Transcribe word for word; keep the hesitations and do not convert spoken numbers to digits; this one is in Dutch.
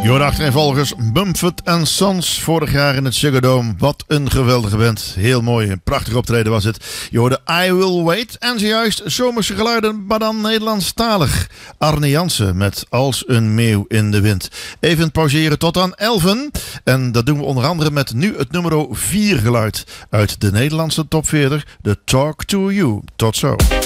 Je achtereenvolgens Mumford and Sons vorig jaar in het Ziggo Dome. Wat een geweldige band. Heel mooi, een prachtig optreden was het. Je hoorde I Will Wait en zojuist zomerse geluiden, maar dan Nederlandstalig. Arne Jansen met Als een meeuw in de wind. Even pauzeren tot aan elfen. En dat doen we onder andere met nu het nummer vier geluid uit de Nederlandse top veertig, de Talk to You. Tot zo.